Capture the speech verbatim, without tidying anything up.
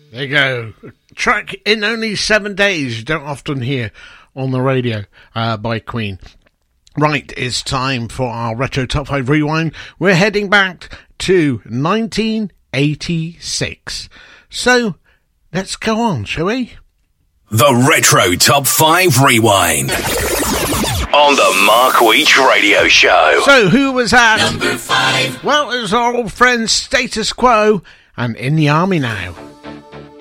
There you go. Track in only seven days. You don't often hear on the radio uh, by Queen. Right, it's time for our Retro Top five Rewind. We're heading back to nineteen eighty-six. So, let's go on, shall we? The Retro Top five Rewind on the Mark Weech Radio Show. So, who was that? Number five. Well, it was our old friend Status Quo and In the Army Now.